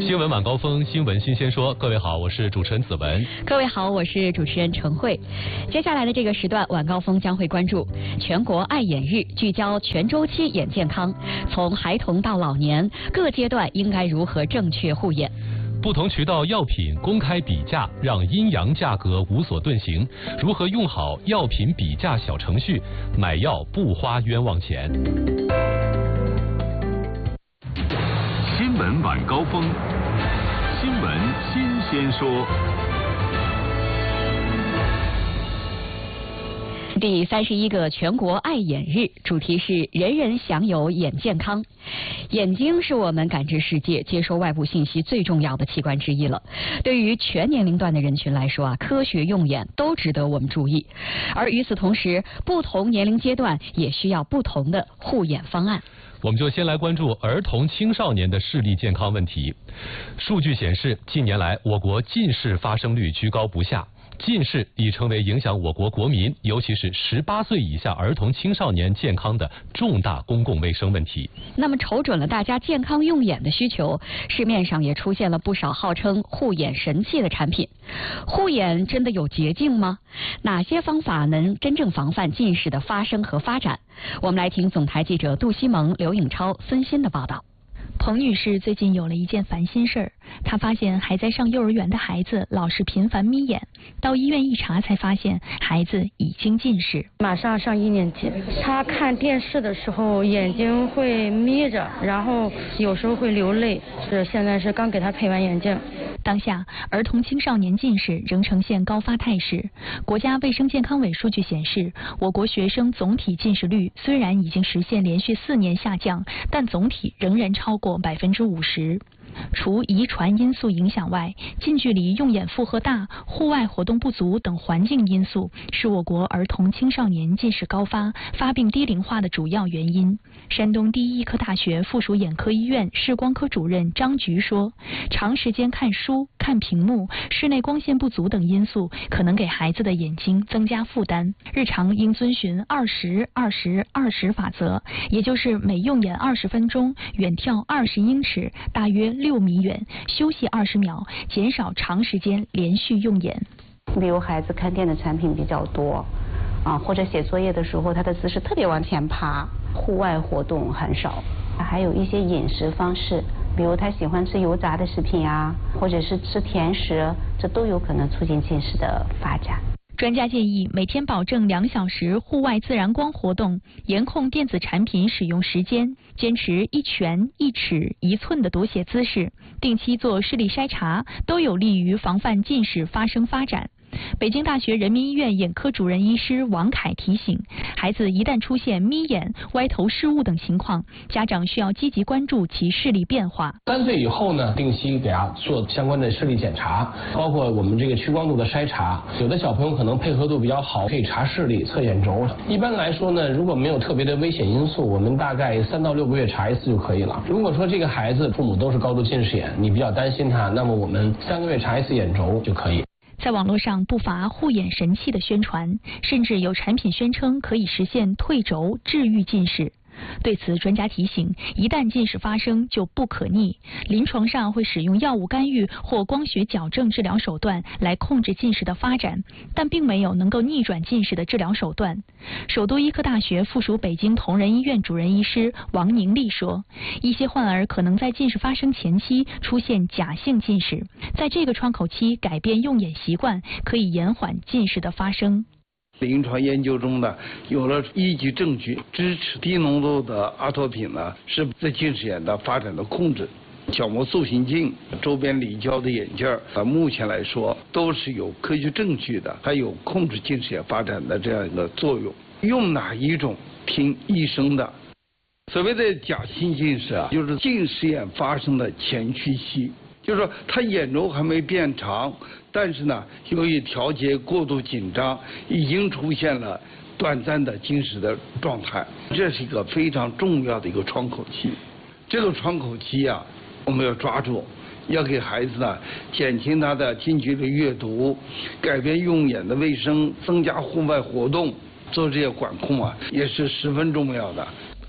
新闻晚高峰，新闻新鲜说。各位好，我是主持人子文。 各位好，我是主持人陈慧。接下来的这个时段，晚高峰将会关注全国爱眼日，聚焦全周期眼健康，从孩童到老年各阶段应该如何正确护眼。 不同渠道药品公开比价，让阴阳价格无所遁形。如何用好药品比价小程序，买药不花冤枉钱。 新闻晚高峰，新闻新鲜说。 第31个全国爱眼日，主题是人人享有眼健康。眼睛是我们感知世界、接收外部信息最重要的器官之一了。对于全年龄段的人群来说科学用眼都值得我们注意。而与此同时，不同年龄阶段也需要不同的护眼方案。 我们就先来关注儿童青少年的视力健康问题。数据显示，近年来我国近视发生率居高不下。近视已成为影响我国国民，尤其是18岁以下儿童青少年健康的重大公共卫生问题。 那么瞅准了大家健康用眼的需求，市面上也出现了不少号称护眼神器的产品。护眼真的有捷径吗？哪些方法能真正防范近视的发生和发展？我们来听总台记者杜西蒙、刘颖超、孙鑫的报道。 彭女士最近有了一件烦心事儿，她发现还在上幼儿园的孩子老是频繁眯眼，到医院一查才发现孩子已经近视。 马上上1年级，他看电视的时候眼睛会眯着，然后有时候会流泪，现在是刚给他配完眼镜。 当下儿童青少年近视仍呈现高发态势。国家卫生健康委数据显示，我国学生总体近视率虽然已经实现连续4年下降，但总体仍然超过50%。除遗传因素影响外，近距离用眼负荷大、户外活动不足等环境因素是我国儿童青少年近视高发、发病低龄化的主要原因。山东第一医科大学附属眼科医院视光科主任张菊说，长时间看书、看屏幕、室内光线不足等因素可能给孩子的眼睛增加负担。日常应遵循20-20-20法则，也就是每用眼20分钟，远眺20英尺，大约6米远，休息20秒，减少长时间连续用眼。 比如孩子看电子产品比较多或者写作业的时候他的姿势特别往前爬，户外活动很少。还有一些饮食方式，比如他喜欢吃油炸的食品或者是吃甜食，这都有可能促进近视的发展。 专家建议每天保证2小时户外自然光活动，严控电子产品使用时间，坚持1拳、1尺、1寸的读写姿势，定期做视力筛查，都有利于防范近视发生发展。北京大学人民医院眼科主任医师王凯提醒，孩子一旦出现眯眼、歪头视物等情况，家长需要积极关注其视力变化。 3岁以后呢，定期给他做相关的视力检查，包括我们这个屈光度的筛查。有的小朋友可能配合度比较好，可以查视力、测眼轴。一般来说呢，如果没有特别的危险因素，我们大概3到6个月查一次就可以了。如果说这个孩子父母都是高度近视眼，你比较担心他，那么我们3个月查一次眼轴就可以。 在网络上不乏护眼神器的宣传，甚至有产品宣称可以实现退轴治愈近视。对此，专家提醒，一旦近视发生就不可逆，临床上会使用药物干预或光学矫正治疗手段来控制近视的发展，但并没有能够逆转近视的治疗手段。首都医科大学附属北京同仁医院主任医师王宁丽说，一些患儿可能在近视发生前期出现假性近视，在这个窗口期改变用眼习惯，可以延缓近视的发生。 临床研究中呢，有了依据证据支持低浓度的阿托品呢是对近视眼的发展的控制。角膜塑形镜、周边离焦的眼镜目前来说都是有科学证据的，还有控制近视眼发展的这样一个作用。用哪一种听医生的。所谓的假性近视就是近视眼发生的前驱期，就是说他眼轴还没变长，但是呢，由于调节过度紧张，已经出现了短暂的近视的状态。这是一个非常重要的一个窗口期。这个窗口期我们要抓住，要给孩子呢减轻他的近距离阅读，改变用眼的卫生，增加户外活动，做这些管控也是十分重要的。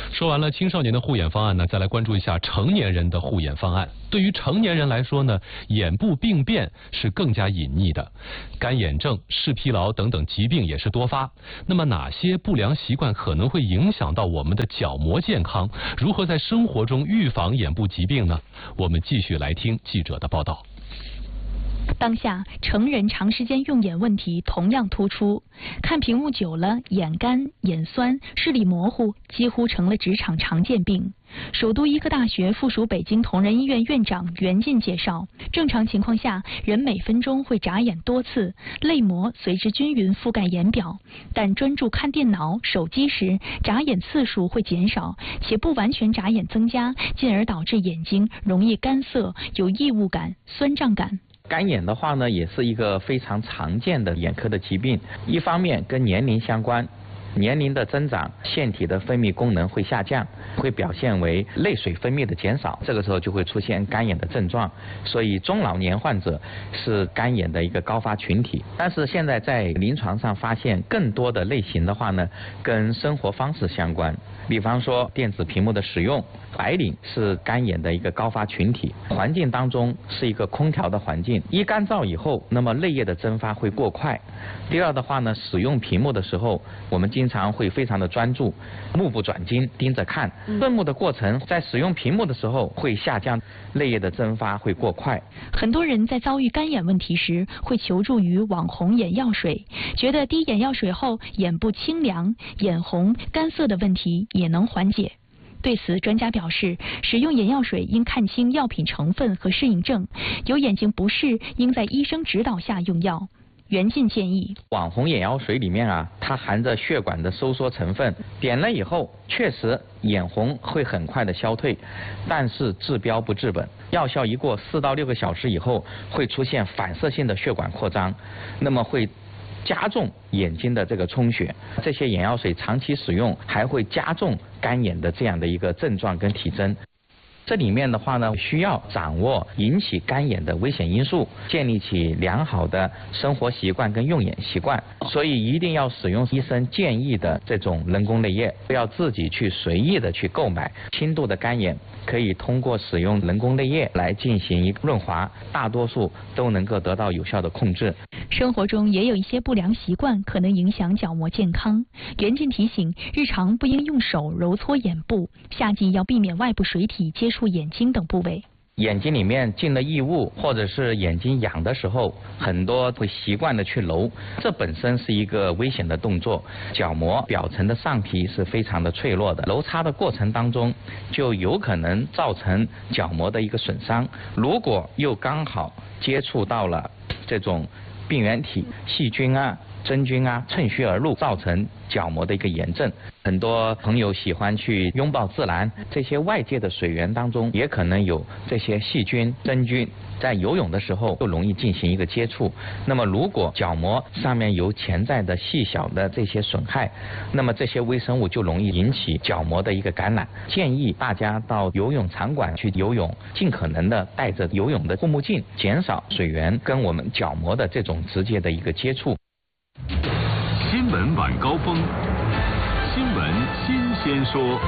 说完了青少年的护眼方案呢，再来关注一下成年人的护眼方案。对于成年人来说呢，眼部病变是更加隐匿的，干眼症、视疲劳等等疾病也是多发。那么哪些不良习惯可能会影响到我们的角膜健康？如何在生活中预防眼部疾病呢？我们继续来听记者的报道。 当下成人长时间用眼问题同样突出，看屏幕久了，眼干、眼酸、视力模糊几乎成了职场常见病。首都医科大学附属北京同仁医院院长袁进介绍，正常情况下，人每分钟会眨眼多次，泪膜随之均匀覆盖眼表，但专注看电脑、手机时，眨眼次数会减少，且不完全眨眼增加，进而导致眼睛容易干涩、有异物感、酸胀感。 干眼的话呢，也是一个非常常见的眼科的疾病。一方面跟年龄相关，年龄的增长，腺体的分泌功能会下降，会表现为泪水分泌的减少，这个时候就会出现干眼的症状。所以中老年患者是干眼的一个高发群体。但是现在在临床上发现更多的类型的话呢，跟生活方式相关。比方说电子屏幕的使用，白领是干眼的一个高发群体。环境当中是一个空调的环境，一干燥以后，那么泪液的蒸发会过快。第二的话呢，使用屏幕的时候，我们经常会非常的专注，目不转睛盯着看，愤怒的过程在使用屏幕的时候会下降，泪液的蒸发会过快。 很多人在遭遇干眼问题时，会求助于网红眼药水，觉得滴眼药水后眼部清凉、眼红、干涩的问题也能缓解。对此，专家表示，使用眼药水应看清药品成分和适应症，有眼睛不适应在医生指导下用药。袁进建议， 网红眼药水里面啊，它含着血管的收缩成分，点了以后确实眼红会很快的消退，但是治标不治本，药效一过4到6个小时以后，会出现反射性的血管扩张，那么会加重眼睛的这个充血。这些眼药水长期使用还会加重干眼的这样的一个症状跟体征。这里面的话呢，需要掌握引起干眼的危险因素，建立起良好的生活习惯跟用眼习惯。所以一定要使用医生建议的这种人工泪液，不要自己去随意的去购买。轻度的干眼可以通过使用人工泪液来进行一个润滑，大多数都能够得到有效的控制。 生活中也有一些不良习惯可能影响角膜健康。袁进提醒，日常不应用手揉搓眼部，夏季要避免外部水体接触眼睛等部位。 眼睛里面进了异物，或者是眼睛痒的时候，很多会习惯的去揉，这本身是一个危险的动作。角膜表层的上皮是非常的脆弱的，揉擦的过程当中就有可能造成角膜的一个损伤。如果又刚好接触到了这种病原体、细菌啊、真菌啊，趁虚而入，造成角膜的一个炎症。很多朋友喜欢去拥抱自然，这些外界的水源当中也可能有这些细菌、真菌，在游泳的时候就容易进行一个接触。那么如果角膜上面有潜在的细小的这些损害，那么这些微生物就容易引起角膜的一个感染。建议大家到游泳场馆去游泳，尽可能的戴着游泳的护目镜，减少水源跟我们角膜的这种直接的一个接触。 新闻晚高峰，新闻新鲜说。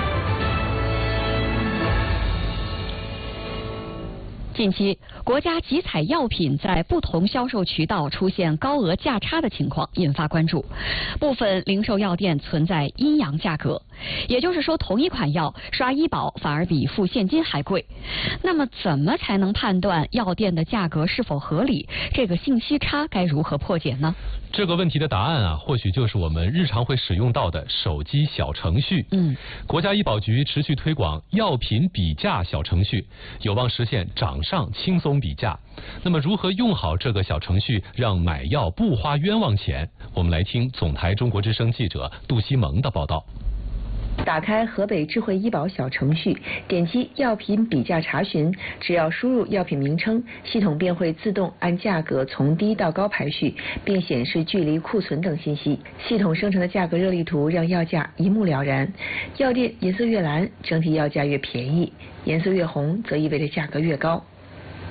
近期，国家集采药品在不同销售渠道出现高额价差的情况引发关注，部分零售药店存在阴阳价格，也就是说，同一款药刷医保反而比付现金还贵。那么，怎么才能判断药店的价格是否合理？这个信息差该如何破解呢？ 这个问题的答案啊，或许就是我们日常会使用到的手机小程序。国家医保局持续推广药品比价小程序，有望实现掌上轻松比价。那么，如何用好这个小程序，让买药不花冤枉钱？我们来听总台中国之声记者杜西蒙的报道。 打开河北智慧医保小程序，点击药品比价查询，只要输入药品名称，系统便会自动按价格从低到高排序，并显示距离、库存等信息。系统生成的价格热力图让药价一目了然。药店颜色越蓝，整体药价越便宜；颜色越红，则意味着价格越高。